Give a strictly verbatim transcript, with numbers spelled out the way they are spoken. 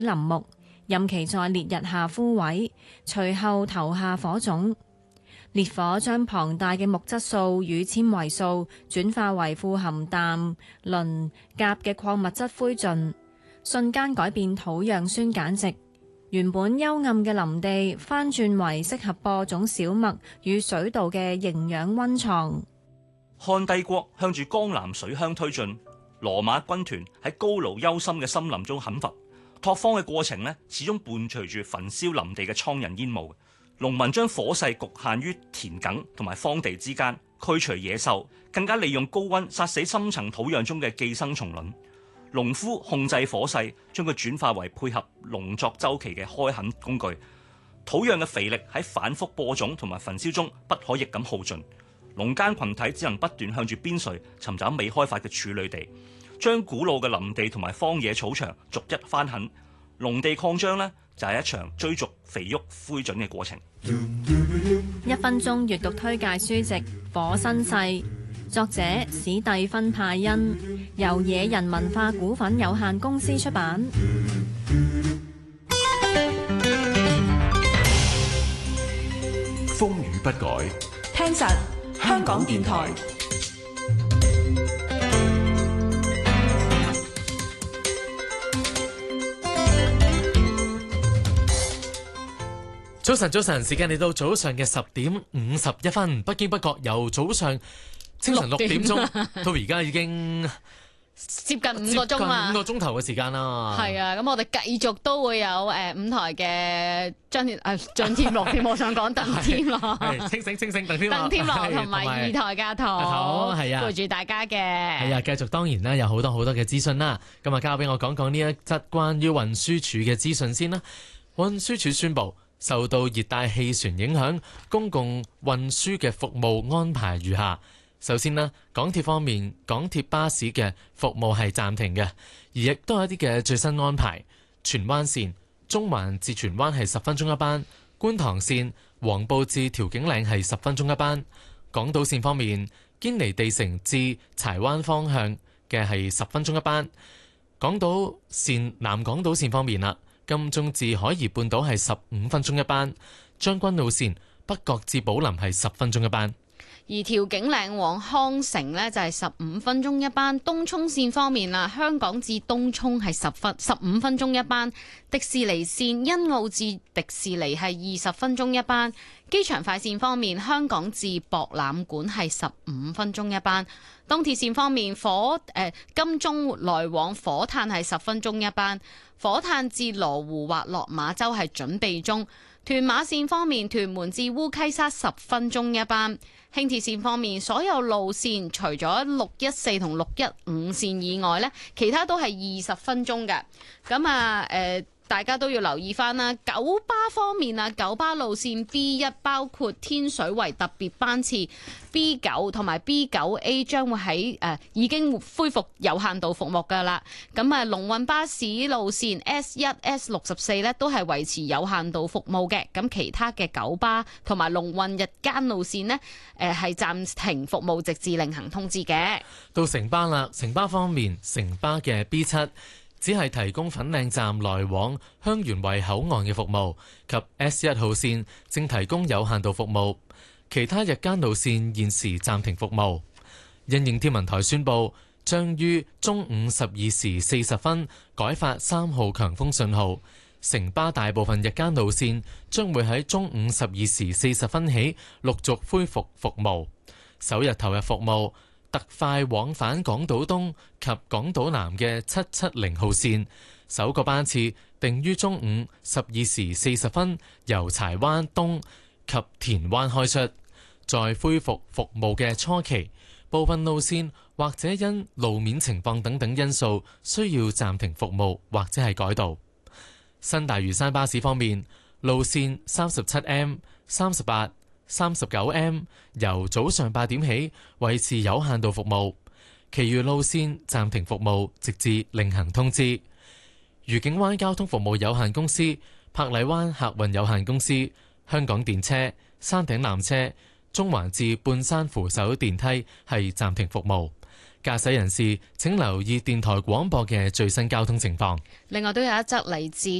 林木，任期在烈日下枯萎，隨後投下火種。烈火將龐大嘅木質素與纖維素轉化為富含氮、磷、鉀嘅礦物質灰燼，瞬間改變土壤酸鹼值。原本幽暗嘅林地翻轉為適合播種小麥與水稻嘅營養溫床。 漢帝國向住江南水鄉推進，羅馬軍團喺高盧幽深嘅森林中砍伐，拓荒嘅過程呢，始終伴隨住焚燒林地嘅蒼蠅煙霧。農民將火勢局限於田埂同埋荒地之間，驅除野獸，更加利用高溫殺死深層土壤中嘅寄生蟲卵。農夫控制火勢，將佢轉化為配合農作週期嘅開墾工具。土壤嘅肥力喺反覆播種同埋焚燒中不可逆咁耗盡，農耕群體只能不斷向住邊陲尋找未開發嘅處女地，將古老嘅林地同埋荒野草場逐一翻墾。農地擴張呢，就係一場追逐肥沃灰燼嘅過程。 一分鐘閱讀推介書籍《火身世》，作者史蒂芬派恩，由野人文化股份有限公司出版。 風雨不改， 聽實香港電台。 早晨，早晨，時間嚟到早上嘅十點五十一分，不經不覺由早上清晨六點鐘到而家已經接近五個鐘啊， 五個鐘頭嘅時間啦。 係啊，咁我哋繼續都會有誒、呃、五台嘅張天誒張天樂添，我想講鄧天樂， 清醒清醒，鄧天樂， 鄧天樂同埋二台家頭， 係啊， 陪住大家嘅。 係啊，繼續當然啦，有好多好多嘅資訊啦。今日交俾我講講呢一則關於運輸署嘅資訊先啦。運輸署宣布，受到熱帶氣旋影響，公共運輸嘅服務安排如下。首先呢，港鐵方面，港鐵巴士嘅服務係暫停嘅，而亦都有一啲嘅最新安排。荃灣線中環至荃灣係十分鐘一班，觀塘線黃埔至調景嶺係十分鐘一班。港島線方面，堅尼地城至柴灣方向嘅係十分鐘一班。港島線南港島線方面啦，金鐘至海怡半島係十五分鐘一班，將軍澳線北角至寶林係十分鐘一班。 而調景嶺往康城呢，就係十五分鐘一班。東涌線方面啦，香港至東涌係十分十五分鐘一班。迪士尼線欣澳至迪士尼係二十分鐘一班。機場快線方面，香港至博覽館係十五分鐘一班。東鐵線方面，火誒、呃、金鐘來往火炭係十分鐘一班。火炭至羅湖或落馬洲係準備中。屯馬線方面，屯門至烏溪沙十分鐘一班。輕鐵線方面，所有路線除咗六一四同六一五線以外呢，其他都係二十分鐘嘅。咁啊，誒、呃。大家都要留意翻啦。九巴方面啊，九巴路線 B 一包括天水圍特別班次 B 九同埋 B 九 A 將會喺誒、呃、已經恢復有限度服務㗎啦。咁啊，龍運巴士路線 S 一 S 六十四咧都係維持有限度服務嘅。咁其他嘅九巴同埋龍運日間路線呢，誒係暫停服務，直至另行通知嘅。 到城巴啦，城巴方面，城巴嘅 B 七。只係提供粉嶺站來往香園圍口岸嘅服務，及 S 一號線正提供有限度服務，其他日間路線現時暫停服務。因應天文台宣布，將於中午十二時四十分改發三號強風信號，城巴大部分日間路線將會喺中午十二時四十分起陸續恢復服務。首日投入服務特快往返港島東及港島南嘅七七零號線，首個班次定於中午十二時四十分由柴灣東及田灣開出。在恢復服務嘅初期，部分路線或者因路面情況等等因素需要暫停服務或者係改道。新大嶼山巴士方面，路線三十七 M、三十八、三十九 M 由早上八點起維持有限度服務，其餘路線暫停服務，直至另行通知。愉景灣交通服務有限公司、珀麗灣客運有限公司、香港電車、山頂纜車、中環至半山扶手電梯係暫停服務， 駕駛人士請留意電台廣播嘅最新交通情況。 另外都有一則嚟自